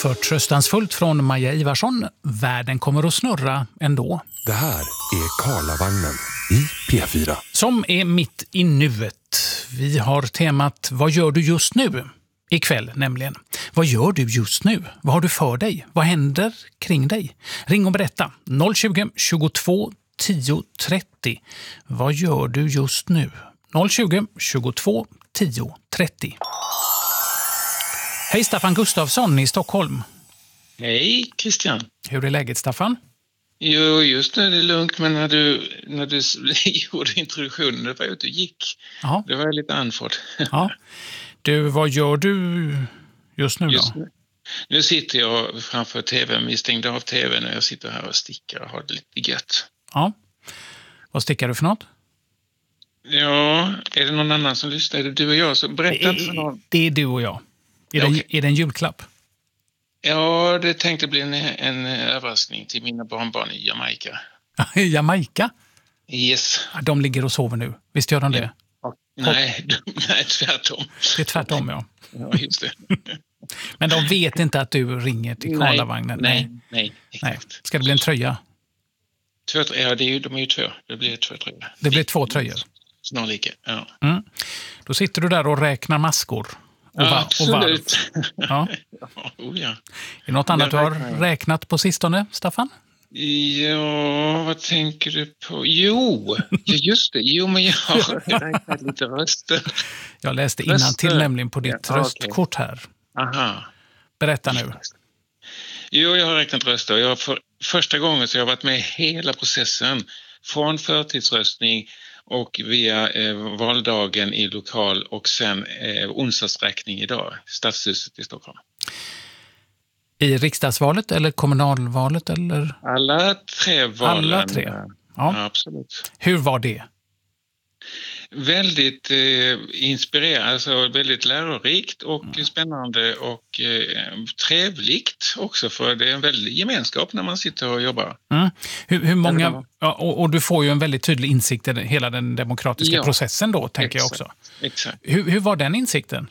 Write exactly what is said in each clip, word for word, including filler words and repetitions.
Förtröstansfullt från Maja Ivarsson. Världen kommer att snurra ändå. Det här är Karlavagnen i P fyra. Som är mitt i nuet. Vi har temat Vad gör du just nu? Ikväll nämligen. Vad gör du just nu? Vad har du för dig? Vad händer kring dig? Ring och berätta. noll tjugo, tjugotvå, tio, trettio. Vad gör du just nu? noll tjugo, tjugotvå, tio, trettio. Hej, Staffan Gustafsson i Stockholm. Hej Christian. Hur är läget, Staffan? Jo, just nu är det lugnt, men när du, när du gjorde introduktionen, det var ute och gick. Aha. Det var lite andfådd. Ja. Du, vad gör du just nu då? Just nu, nu sitter jag framför tvn, vi stängde av tvn och jag sitter här och stickar och har det lite gött. Ja. Vad stickar du för något? Ja, är det någon annan som lyssnar? Är det du och jag? Så berätta inte för någon. Det är du och jag. Är, ja, det, okay. är det en julklapp? Ja, det tänkte bli en, en överraskning till mina barnbarn i Jamaica. Jamaica? Yes. De ligger och sover nu. Visst gör de det? Ja. Nej, de, nej, tvärtom. Det är tvärtom, ja. Ja, just det. Men de vet inte att du ringer till Karlavagnen? Nej, nej, nej, nej. Ska det bli en tröja? Två, ja, det är ju, de är ju två. Det blir två tröjor. Det blir två tröjor? Snarlika, ja. Mm. Då sitter du där och räknar maskor. Och ja, var, absolut. Och ja. Oh, ja. Är det något annat du har räknat på sistone, Staffan? Ja, vad tänker du på? Jo, ja, just det. Jo, men jag har räknat lite röster. Jag läste innantill nämligen på ditt ja, röstkort här. Aha. Berätta nu. Jo, jag har räknat röster. Jag har för första gången så jag har varit med i hela processen. Från förtidsröstning och via eh, valdagen i lokal och sen eh, onsdagsräkning idag, Stadshuset i Stockholm. I riksdagsvalet eller kommunalvalet? Eller? Alla tre valen. Alla tre? Ja, ja. Absolut. Hur var det? Väldigt eh, inspirerande, alltså väldigt lärorikt och mm. spännande och eh, trevligt också, för det är en väldig gemenskap när man sitter och jobbar. Mm. Hur, hur många, ja, och, och du får ju en väldigt tydlig insikt i hela den demokratiska ja, processen då, tänker exakt, jag också. Exakt. Hur, hur var den insikten?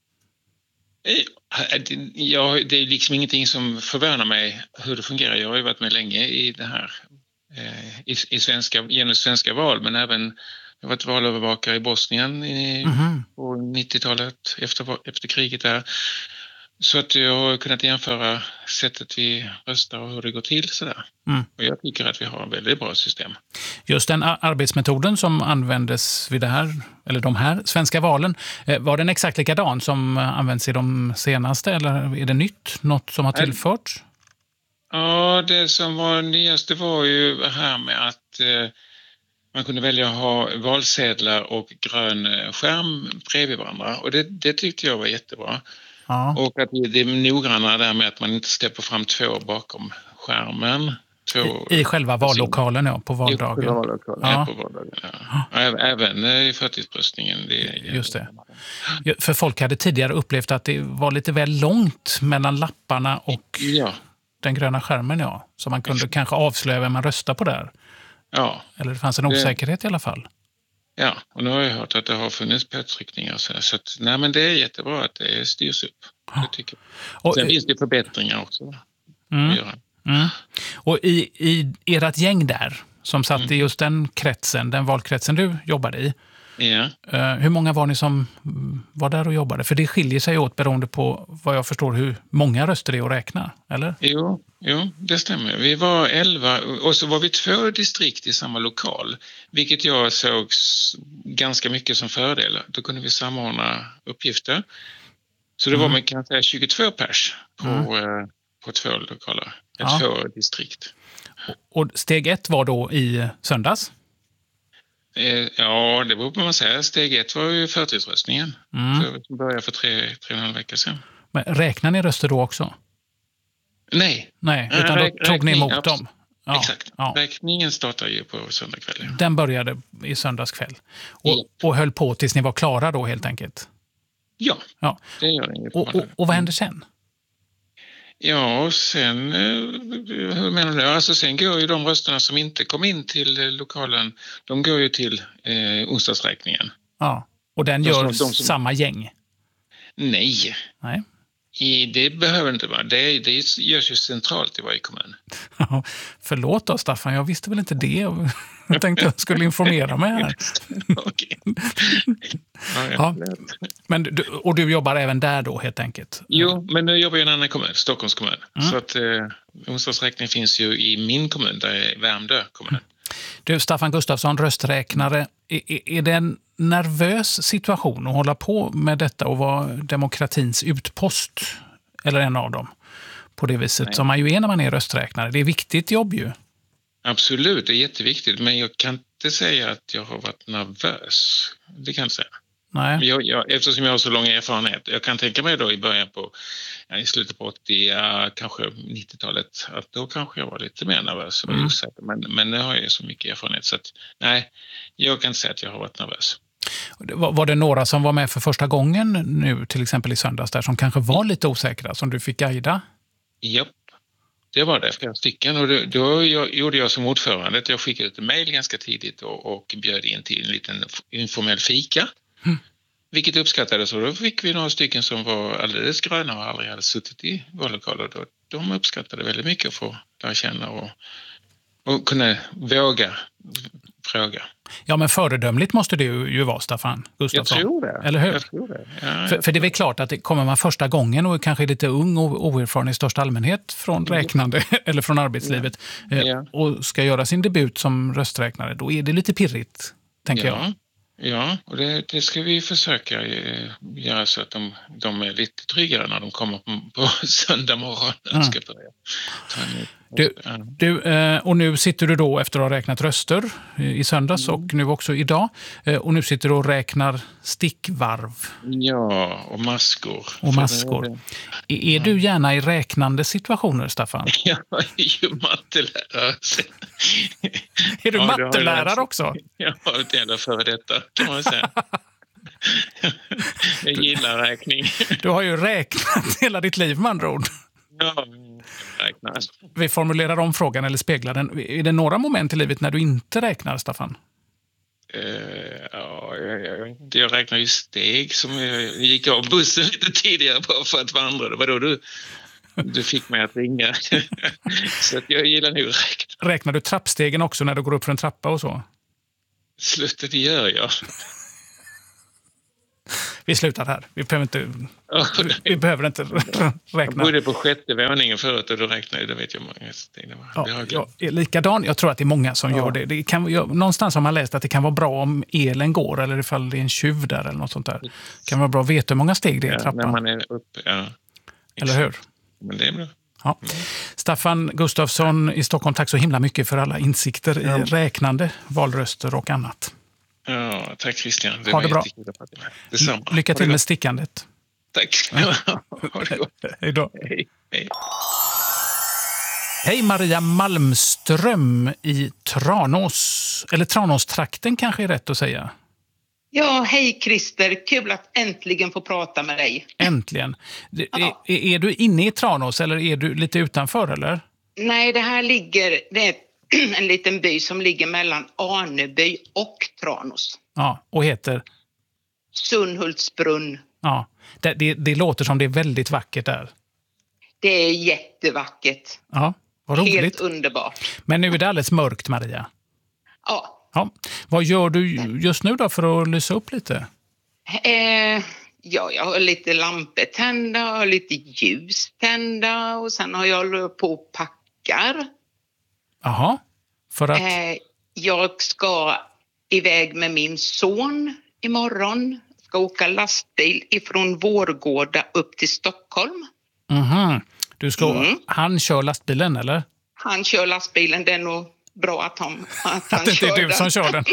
Ja, det är liksom ingenting som förvånar mig hur det fungerar. Jag har ju varit med länge i det här eh, i, i svenska, genom svenska val, men även jag har varit valövervakare i Bosnien i, mm-hmm. på nittiotalet efter, efter kriget där. Så att jag har kunnat jämföra sättet vi röstar och hur det går till sådär. Mm. Och jag tycker att vi har ett väldigt bra system. Just den arbetsmetoden som användes vid det här, eller de här svenska valen, var den exakt likadan som används i de senaste, eller är det nytt? Något som har tillförts? Ja, det som var nyaste var ju här med att eh, man kunde välja att ha valsedlar och grön skärm bredvid varandra. Och det, det tyckte jag var jättebra. Ja. Och att det är noggranna där med att man inte släpper fram två bakom skärmen. Två I, I själva vallokalen, ja, på valdagen. I vallokalen, ja. Ja, på valdagen, ja. Ja. Även i förtidsröstningen. Det, Just det. För folk hade tidigare upplevt att det var lite väl långt mellan lapparna och ja. den gröna skärmen, ja. Så man kunde kanske avslöja vem man röstar på där. Ja. Eller det fanns en osäkerhet det... i alla fall. Ja, och nu har jag hört att det har funnits påtryckningar. Så, så att, nej, men det är jättebra att det styrs upp. Det tycker jag. Och, Sen finns det förbättringar också. Mm, att göra. Mm. Och i, i ert gäng där, som satt mm. i just den kretsen, den valkretsen du jobbade i. Ja. Uh, hur många var ni som var där och jobbade? För det skiljer sig åt beroende på vad jag förstår hur många röster det är att räkna, eller? Jo, jo, det stämmer. Vi var elva och så var vi två distrikt i samma lokal. Vilket jag såg ganska mycket som fördel. Då kunde vi samordna uppgifter. Så det mm. var man kan säga tjugotvå pers på, mm. på två lokaler. Ja. Två distrikt. Och steg ett var då i söndags? Ja, det beror på vad man säger. Steg ett var ju förtidsröstningen. Mm. Som började för tre, tre och en halv vecka sedan. Men räknar ni röster då också? Nej. Nej, utan då tog ni emot absolut. dem? Ja, exakt. Ja. Räkningen startar ju på söndag kväll. Ja. Den började i söndagskväll. Och, ja. och höll på tills ni var klara då helt enkelt? Ja, ja. det gör det. Och, och, och vad hände sen? Ja, och sen, hur menar du? Alltså sen går ju de rösterna som inte kom in till lokalen, de går ju till eh, onsdagsräkningen. Ja, och den gör de som, de som... samma gäng? Nej. Nej. I, det behöver inte vara. Det, det görs ju centralt i varje kommun. Ja, förlåt då, Staffan. Jag visste väl inte det. Jag tänkte att jag skulle informera mig här. Okej. Ja. Men du, och du jobbar även där då, helt enkelt? Jo, men nu jobbar jag i en annan kommun, Stockholms kommun. Mm. Så att eh, onsdagsräkning finns ju i min kommun, där är Värmdö kommun. Du, Staffan Gustafsson, rösträknare. Är, är det en nervös situation att hålla på med detta och vara demokratins utpost? Eller en av dem? På det viset Nej. som man ju är när man är rösträknare. Det är viktigt jobb ju. Absolut, det är jätteviktigt. Men jag kan inte säga att jag har varit nervös. Det kan jag inte säga. Nej. Jag, jag, eftersom jag har så lång erfarenhet. Jag kan tänka mig då i början på, ja, i slutet på åttio, ja, kanske nittiotalet, att då kanske jag var lite mer nervös. Och Mm. osäker. Men, men nu har jag så mycket erfarenhet så att nej, jag kan inte säga att jag har varit nervös. Var, var det några som var med för första gången nu, till exempel i söndags, där som kanske var lite osäkra, som du fick guida? Japp, det var det, flera stycken. Och då, då jag, gjorde jag som ordförande att jag skickade ett mejl ganska tidigt och, och bjöd in till en liten informell fika. Mm. Vilket uppskattades, och då fick vi några stycken som var alldeles gröna och aldrig hade suttit i vallokaler. Då, de uppskattade väldigt mycket att få lära känna och, och kunna våga fråga. Ja, men föredömligt måste det ju, ju vara, Staffan Gustafsson. Jag tror det. Eller hur? Jag tror det. Ja, För, för det är väl klart att det kommer man första gången och kanske är lite ung och oerfaren i största allmänhet från räknande eller från arbetslivet Ja. eh, Ja. och ska göra sin debut som rösträknare, då är det lite pirrigt, tänker ja. jag. Ja, och det, det ska vi försöka eh, göra så att de, de är lite tryggare när de kommer på, på söndag morgon. Mm. Ska börja. Du, Ja. du, eh, och nu sitter du då efter att ha räknat röster eh, i söndags och nu också idag. Eh, och nu sitter du och räknar stickvarv Ja, och maskor. och För maskor. det- Är, är du gärna i räknande situationer, Staffan? Jag är ju mattelärare. Är du Ja, det har jag mattelärare lärt. också? Ja, det är före detta kan man säga. Jag gillar räkning. Du har ju räknat hela ditt liv, med andra ord. Ja, räknar. Vi formulerar om frågan eller speglar den. Är det några moment i livet när du inte räknar, Staffan? Uh, ja, jag, jag, jag räknar ju steg som jag gick av bussen lite tidigare bara för att vandra. Det var då du, du fick mig att ringa. Så att jag gillar nog att räkna. Räknar du trappstegen också när du går upp för en trappa och så? Slutet det gör jag. Vi slutar här. Vi behöver inte, Ja, vi behöver inte jag räkna. bodde på sjätte våningen förut och då räknade jag, det vet jag många steg det var. Ja, Det har jag jag glömt. är likadan. Jag tror att det är många som Ja. gör det. det kan, jag, någonstans har man läst att det kan vara bra om elen går eller ifall det är en tjuv där eller något sånt där. Det kan vara bra att veta hur många steg det är i Ja, trappan. när man är uppe, ja. Eller hur? Men det är bra. Ja. Staffan Gustafsson i Stockholm, tack så himla mycket för alla insikter i räknande, valröster och annat. Ja, tack Christian. Det Ha var det bra. jättekul att prata med dig. Detsamma. Lycka Ha det till med gott. stickandet. Tack. Ha det gott. Hej då. Hej. Hej. Hej, Maria Malmström i Tranås. Eller Tranåstrakten kanske är rätt att säga. Ja, hej Christer. Kul att äntligen få prata med dig. Äntligen. Det- Ja. Är, är du inne i Tranås eller är du lite utanför, eller? Nej, det här ligger, det är en liten by som ligger mellan Arneby och Tranås. Ja, och heter... Sunhultsbrunn. Ja, det, det, det låter som det är väldigt vackert där. Det är jättevackert. Ja, vad roligt. Helt underbart. Men nu är det alldeles mörkt, Maria. Ja. Ja. Vad gör du just nu då för att lysa upp lite? Eh, ja, jag har lite lampor tända, jag har lite ljus tända och sen har jag hållit på och packar. Jaha, för att... Eh, jag ska iväg med min son imorgon. Ska åka lastbil ifrån Vårgårda upp till Stockholm. Mhm. Du ska... Mm. Han kör lastbilen, eller? Han kör lastbilen, det är nog bra att han, att han Att det inte kör är du den. som kör den.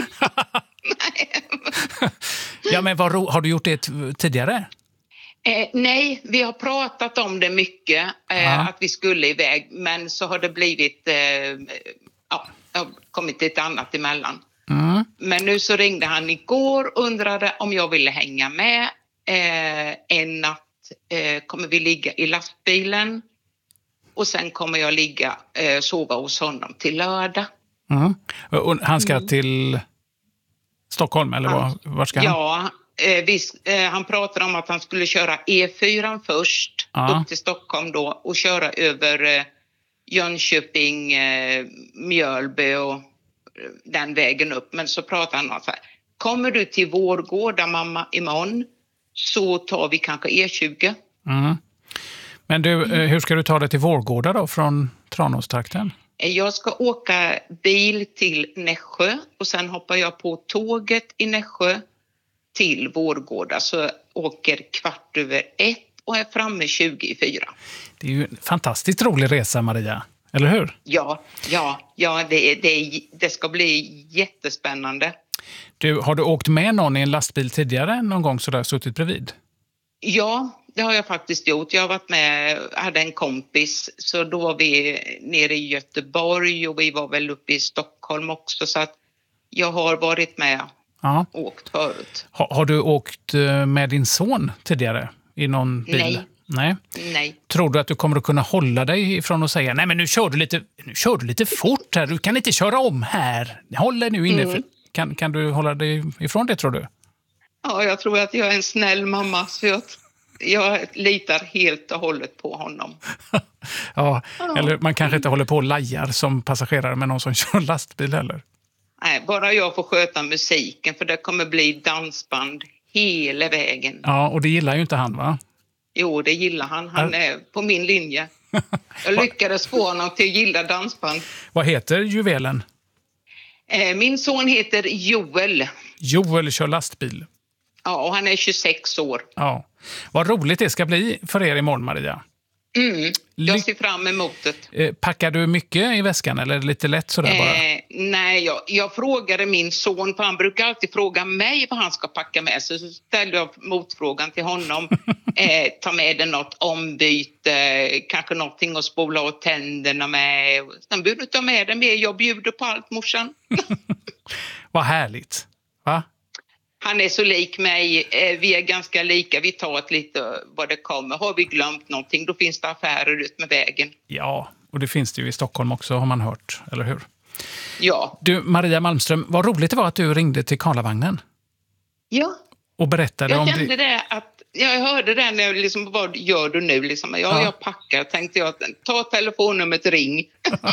Ja, men vad ro... har du gjort det t- tidigare? Eh, nej, vi har pratat om det mycket, eh, Ja. att vi skulle iväg, men så har det blivit, eh, ja, det har kommit ett annat emellan. Mm. Men nu så ringde han igår och undrade om jag ville hänga med. Eh, en natt eh, kommer vi ligga i lastbilen och sen kommer jag ligga eh, sova hos honom till lördag. Mm. Och han ska till Stockholm, eller var, var ska han? Ja, eh, vis, eh, han pratade om att han skulle köra E fyra först Ja. upp till Stockholm då och köra över eh, Jönköping, eh, Mjölby och eh, den vägen upp. Men så pratade han om så här, kommer du till Vårgårda mamma imorgon så tar vi kanske E tjugo. Mm. Men du, eh, hur ska du ta dig till Vårgårda då från Tranåstrakten? Jag ska åka bil till Nässjö och sen hoppar jag på tåget i Nässjö till Vårgårda. Så jag åker kvart över ett och är framme tjugo i fyra. Det är ju en fantastiskt rolig resa, Maria. Eller hur? Ja, ja, ja det, det, det ska bli jättespännande. Du, har du åkt med någon i en lastbil tidigare någon gång så där suttit bredvid? Ja, det har jag faktiskt gjort. Jag har varit med, hade en kompis, så då var vi nere i Göteborg och vi var väl uppe i Stockholm också. Så att jag har varit med Ja. och åkt förut. Ha, har du åkt eh, med din son tidigare i någon bil? Nej. Nej. Nej. Tror du att du kommer att kunna hålla dig ifrån att säga nej men nu kör du lite, nu kör du lite fort här, du kan inte köra om här. Håll dig nu inne. Mm. För, kan, kan du hålla dig ifrån det, tror du? Ja, jag tror att jag är en snäll mamma så jag, jag litar helt och hållet på honom. Ja, Ja. eller man kanske inte håller på och lajar som passagerare med någon som kör lastbil heller. Nej, bara jag får sköta musiken för det kommer bli dansband hela vägen. Ja, och det gillar ju inte han, va? Jo, det gillar han. Han är på min linje. Jag lyckades få honom till att gilla dansband. Vad heter juvelen? Eh, Min son heter Joel. Joel kör lastbil. Ja, och han är tjugosex år. Ja. Vad roligt det ska bli för er imorgon, Maria. Mm, jag Ly- ser fram emot det. Eh, packar du mycket i väskan eller lite lätt sådär bara? Eh, nej, jag, jag frågade min son, för han brukar alltid fråga mig vad han ska packa med. Så, så ställde jag motfrågan till honom. eh, ta med dig något ombyte, kanske någonting att spola åt tänderna med. Sen bjuder du ta med dig mer, jag bjuder på allt, morsan. Vad härligt. Va? Han är så lik mig, eh, vi är ganska lika, vi tar ett lite vad det kommer. Har vi glömt någonting, då finns det affärer ut med vägen. Ja, och det finns det ju i Stockholm också, har man hört, eller hur? Ja, Du, Maria Malmström, vad roligt det var att du ringde till Karlavagnen ja. och berättade om Jag kände det. det att, jag hörde det när jag liksom, vad gör du nu? Liksom, ja, Ja. jag packar, tänkte jag, ta telefonnumret, ring.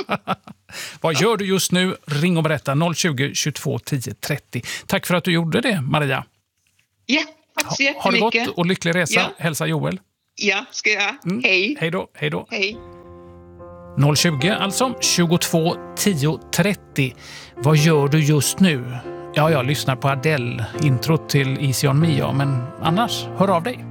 Vad gör du just nu? Ring och berätta noll tjugo, tjugotvå, tio, trettio. Tack för att du gjorde det, Maria. Ja, tack så Ha, ha det jättemycket. gott och lycklig resa. Ja. Hälsa Joel. Ja, ska jag. Mm. Hej. Hej då, hej då. Hej. noll tjugo, alltså tjugotvå, tio, trettio. Vad gör du just nu? Ja, jag lyssnar på Adele, intro till Easy on Me, ja, men annars, hör av dig.